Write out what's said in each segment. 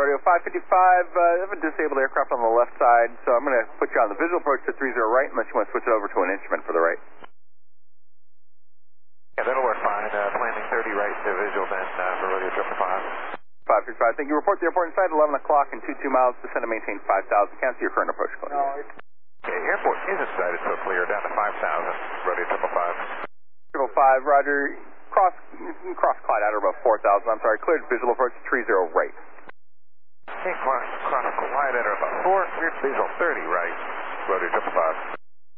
Radio 555, I have a disabled aircraft on the left side, so I'm going to put you on the visual approach to 30 right, unless you want to switch it over to an instrument for the right. Yeah, that'll work fine. Landing 30 right to visual then for Radio 555. 555, thank you. Report the airport inside 11 o'clock and 22 miles, descend and maintain 5,000. Cancel your current approach code. Okay, airport is inside, so clear down to 5,000. Radio 555. 555, roger. Cross Clyde out about 4,000. I'm sorry, cleared visual approach 30 right. Okay, cross Clyde at about 4, cleared visual 30 right. Radio 555.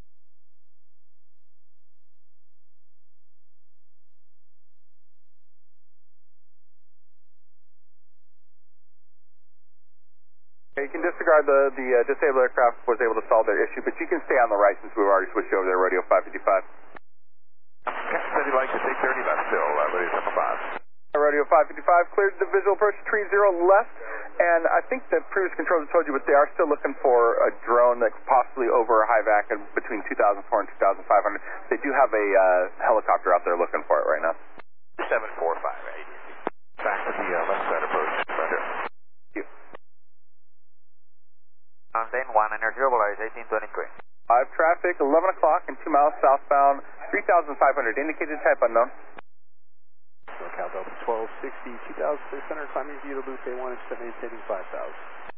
You can disregard the disabled aircraft was able to solve their issue, but you can stay on the right since we've already switched over to Radio 555. Captain said he'd like to take 30 left still, Radio 555. Radio 555 cleared the visual approach 30 left, and I think the previous controllers told you, but they are still looking for a drone that's possibly over a high vac between 2,400 and 2,500. They do have a helicopter out there looking for it right now. 745 ADC. Back to the left side approach. Roger. Mountain 1, energy mobilize 1823. 5 traffic, 11 o'clock and 2 miles southbound, 3,500. Indicated type unknown. SoCal Delta 1260, 2,600, climbing view to loop A1 and maintaining 5,000.